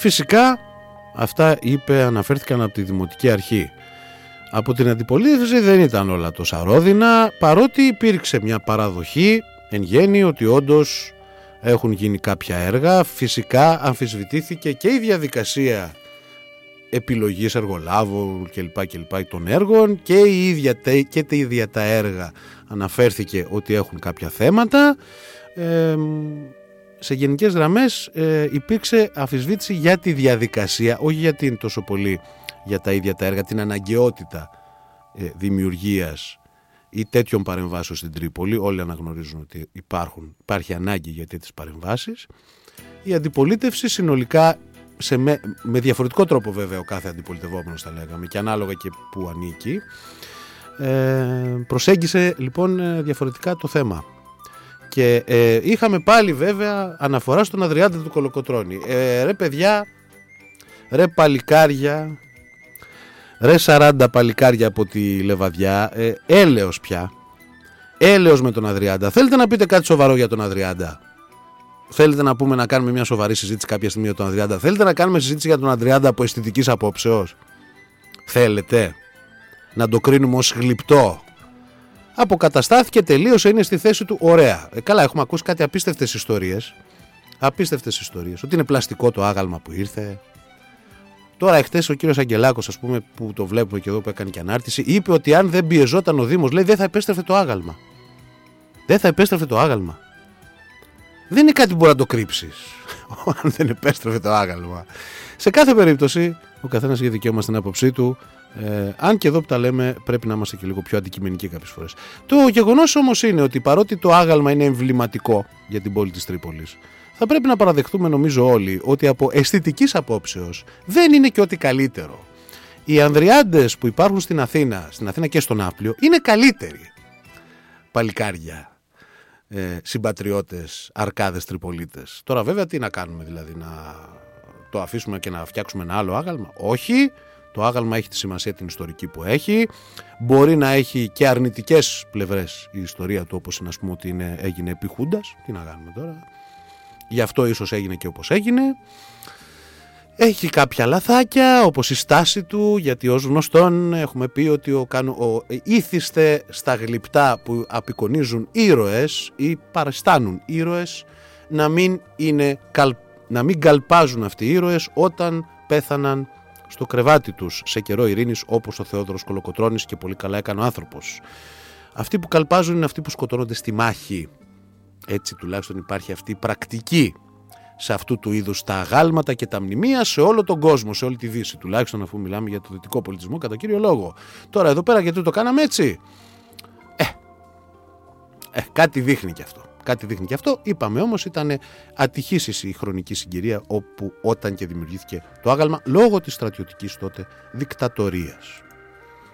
Φυσικά αυτά αναφέρθηκαν από τη Δημοτική Αρχή. Από την αντιπολίτευση δεν ήταν όλα τόσα ρόδινα, παρότι υπήρξε μια παραδοχή εν γέννη ότι όντως έχουν γίνει κάποια έργα. Φυσικά αμφισβητήθηκε και η διαδικασία επιλογής εργολάβων κλπ. Των έργων και τα ίδια τα έργα αναφέρθηκε ότι έχουν κάποια θέματα. Σε γενικές γραμμές υπήρξε αμφισβήτηση για τη διαδικασία, όχι γιατί είναι τόσο πολύ για τα ίδια τα έργα, την αναγκαιότητα δημιουργίας ή τέτοιων παρεμβάσεων στην Τρίπολη. Όλοι αναγνωρίζουν ότι υπάρχει ανάγκη για τέτοιες παρεμβάσεις. Η αντιπολίτευση συνολικά, με διαφορετικό τρόπο βέβαια ο κάθε αντιπολιτευόμενος θα λέγαμε και ανάλογα και που ανήκει, προσέγγισε λοιπόν διαφορετικά το θέμα. Και είχαμε πάλι βέβαια αναφορά στον Αδριάντα του Κολοκοτρώνη. Ρε παιδιά, ρε παλικάρια, ρε 40 παλικάρια από τη Λεβαδιά, έλεος πια. Έλεος με τον Αδριάντα. Θέλετε να πείτε κάτι σοβαρό για τον Αδριάντα? Θέλετε να κάνουμε μια σοβαρή συζήτηση κάποια στιγμή για τον Αδριάντα? Θέλετε να κάνουμε συζήτηση για τον Αδριάντα από αισθητικής απόψεως? Θέλετε να το κρίνουμε ως γλυπτό? Αποκαταστάθηκε, τελείωσε, είναι στη θέση του, ωραία. Καλά, έχουμε ακούσει κάτι απίστευτες ιστορίες. Ότι είναι πλαστικό το άγαλμα που ήρθε. Τώρα εχθές ο κύριος Αγγελάκος, ας πούμε, που το βλέπουμε και εδώ που έκανε και ανάρτηση, είπε ότι αν δεν πιεζόταν ο Δήμος, λέει, δεν θα επέστρεφε το άγαλμα. Δεν είναι κάτι που μπορεί να το κρύψεις αν δεν επέστρεφε το άγαλμα. Σε κάθε περίπτωση ο καθένας έχει δικαίωμα στην άποψή του, αν και εδώ που τα λέμε πρέπει να είμαστε και λίγο πιο αντικειμενικοί κάποιες φορές. Το γεγονός όμως είναι ότι παρότι το άγαλμα είναι εμβληματικό για την πόλη της Τρίπολης, θα πρέπει να παραδεχτούμε νομίζω όλοι ότι από αισθητικής απόψεως δεν είναι και ό,τι καλύτερο. Οι Ανδριάντες που υπάρχουν στην Αθήνα και στον Ναύπλιο είναι καλύτεροι. Παλικάρια, συμπατριώτες, αρκάδες Τριπολίτες. Τώρα βέβαια τι να κάνουμε, δηλαδή να το αφήσουμε και να φτιάξουμε ένα άλλο άγαλμα? Όχι, το άγαλμα έχει τη σημασία την ιστορική που έχει. Μπορεί να έχει και αρνητικές πλευρές η ιστορία του, όπως είναι, ας πούμε, ότι έγινε επί Χούντας. Τι να κάνουμε τώρα? Γι' αυτό ίσως έγινε και όπως έγινε. Έχει κάποια λαθάκια, όπως η στάση του, γιατί ως γνωστόν έχουμε πει ότι ήθιστε στα γλυπτά που απεικονίζουν ήρωες ή παριστάνουν ήρωες να μην καλπάζουν αυτοί οι ήρωες όταν πέθαναν στο κρεβάτι τους σε καιρό ειρήνης, όπως ο Θεόδωρος Κολοκοτρώνης, και πολύ καλά έκανε ο άνθρωπος. Αυτοί που καλπάζουν είναι αυτοί που σκοτώνονται στη μάχη. Έτσι τουλάχιστον υπάρχει αυτή η πρακτική σε αυτού του είδους τα αγάλματα και τα μνημεία σε όλο τον κόσμο, σε όλη τη Δύση, τουλάχιστον αφού μιλάμε για το δυτικό πολιτισμό κατά κύριο λόγο. Τώρα εδώ πέρα γιατί το κάναμε έτσι? Κάτι δείχνει και αυτό. Είπαμε όμως ήταν ατυχής η χρονική συγκυρία όταν και δημιουργήθηκε το άγαλμα λόγω της στρατιωτικής τότε δικτατορίας.